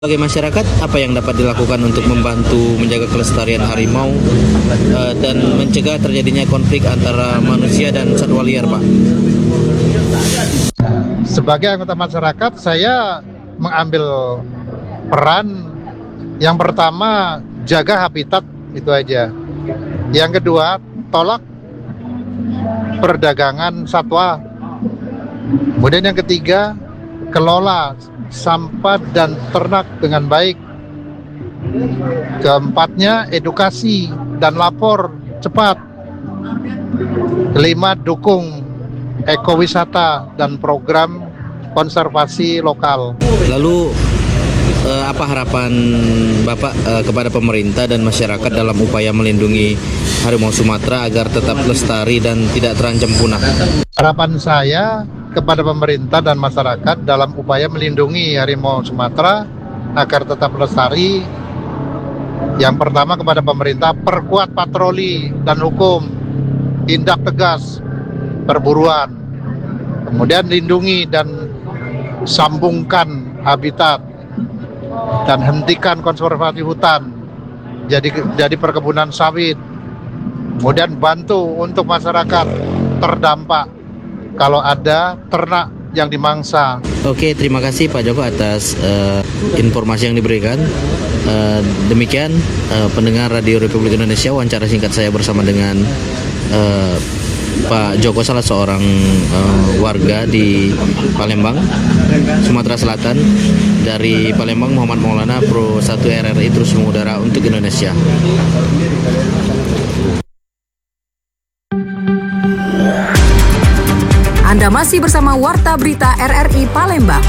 Sebagai masyarakat, apa yang dapat dilakukan untuk membantu menjaga kelestarian harimau dan mencegah terjadinya konflik antara manusia dan satwa liar, Pak? Sebagai anggota masyarakat, saya mengambil peran yang pertama jaga habitat, itu aja. Yang kedua, tolak perdagangan satwa. Kemudian yang ketiga, kelola sampah dan ternak dengan baik. Keempatnya, edukasi dan lapor cepat. Kelima, dukung ekowisata dan program konservasi lokal. Lalu apa harapan Bapak kepada pemerintah dan masyarakat dalam upaya melindungi harimau Sumatera agar tetap lestari dan tidak terancam punah? Harapan saya kepada pemerintah dan masyarakat dalam upaya melindungi harimau Sumatera agar tetap lestari, yang pertama kepada pemerintah, perkuat patroli dan hukum, tindak tegas perburuan, kemudian lindungi dan sambungkan habitat, dan hentikan konservasi hutan jadi perkebunan sawit. Kemudian bantu untuk masyarakat terdampak kalau ada ternak yang dimangsa. Oke, terima kasih Pak Joko atas informasi yang diberikan. Demikian pendengar Radio Republik Indonesia, wawancara singkat saya bersama dengan Pak Joko, salah seorang warga di Palembang, Sumatera Selatan. Dari Palembang, Muhammad Maulana, Pro 1 RRI terus mengudara untuk Indonesia. Anda masih bersama Warta Berita RRI Palembang.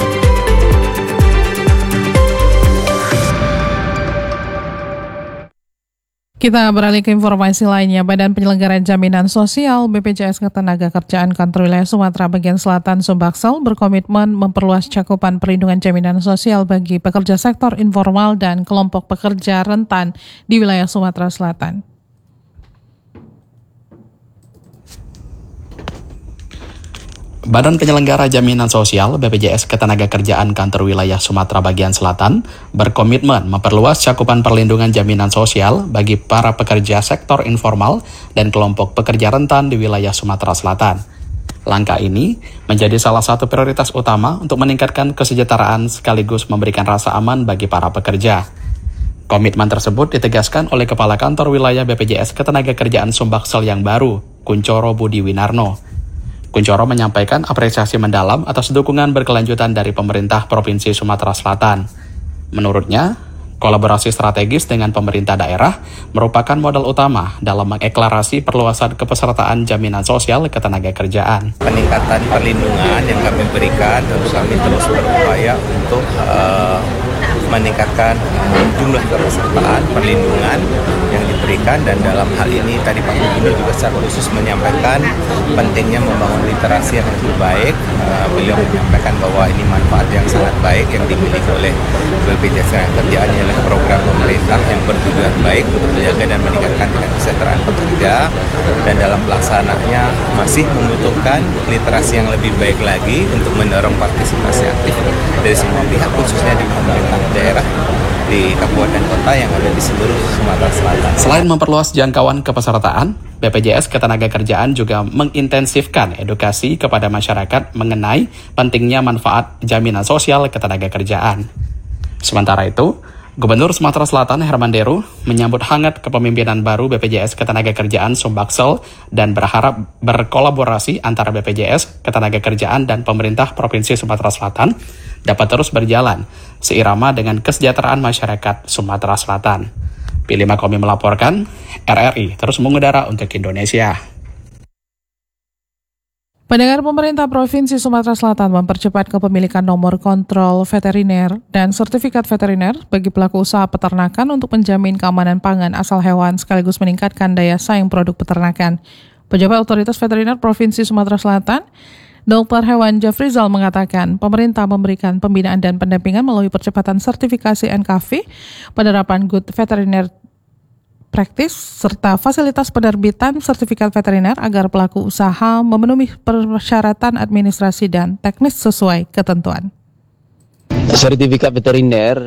Kita beralih ke informasi lainnya. Badan Penyelenggaraan Jaminan Sosial BPJS Ketenagakerjaan Kantor Wilayah Sumatera Bagian Selatan Sumbaksel berkomitmen memperluas cakupan perlindungan jaminan sosial bagi pekerja sektor informal dan kelompok pekerja rentan di wilayah Sumatera Selatan. Badan Penyelenggara Jaminan Sosial BPJS Ketenagakerjaan Kantor Wilayah Sumatera Bagian Selatan berkomitmen memperluas cakupan perlindungan jaminan sosial bagi para pekerja sektor informal dan kelompok pekerja rentan di wilayah Sumatera Selatan. Langkah ini menjadi salah satu prioritas utama untuk meningkatkan kesejahteraan sekaligus memberikan rasa aman bagi para pekerja. Komitmen tersebut ditegaskan oleh Kepala Kantor Wilayah BPJS Ketenagakerjaan Sumbaksel yang baru, Kuncoro Budi Winarno. Kuncoro menyampaikan apresiasi mendalam atas dukungan berkelanjutan dari pemerintah Provinsi Sumatera Selatan. Menurutnya, kolaborasi strategis dengan pemerintah daerah merupakan modal utama dalam mengeklarasi perluasan kepesertaan jaminan sosial ketenagakerjaan. Peningkatan perlindungan yang kami berikan, tentu kami terus berupaya untuk meningkatkan jumlah kepesertaan perlindungan yang diberikan, dan dalam hal ini tadi Pak Gubernur juga secara khusus menyampaikan pentingnya membangun literasi yang lebih baik. Beliau menyampaikan bahwa ini manfaat yang sangat baik yang dimiliki oleh BPJS Ketenagakerjaan adalah program pemerintah yang bertujuan baik untuk menjaga dan meningkatkan tingkat kesejahteraan pekerja, dan dalam pelaksanaannya masih membutuhkan literasi yang lebih baik lagi untuk mendorong partisipasi aktif dari semua pihak, khususnya di pemerintah daerah di kabupaten kota yang ada di seluruh Sumatera Selatan. Selain memperluas jangkauan kepesertaan, BPJS Ketenagakerjaan juga mengintensifkan edukasi kepada masyarakat mengenai pentingnya manfaat jaminan sosial ketenagakerjaan. Sementara itu, Gubernur Sumatera Selatan Herman Deru menyambut hangat kepemimpinan baru BPJS Ketenagakerjaan Sumbaksel dan berharap berkolaborasi antara BPJS Ketenagakerjaan dan pemerintah Provinsi Sumatera Selatan dapat terus berjalan seirama dengan kesejahteraan masyarakat Sumatera Selatan. Pilih Makomi melaporkan, RRI terus mengudara untuk Indonesia. Pendengar, pemerintah Provinsi Sumatera Selatan mempercepat kepemilikan nomor kontrol veteriner dan sertifikat veteriner bagi pelaku usaha peternakan untuk menjamin keamanan pangan asal hewan sekaligus meningkatkan daya saing produk peternakan. Pejabat Otoritas Veteriner Provinsi Sumatera Selatan, Dr. Hewan Jafrizal mengatakan pemerintah memberikan pembinaan dan pendampingan melalui percepatan sertifikasi NKV, penerapan Good Veterinary Practice, serta fasilitas penerbitan sertifikat veteriner agar pelaku usaha memenuhi persyaratan administrasi dan teknis sesuai ketentuan. sertifikat veteriner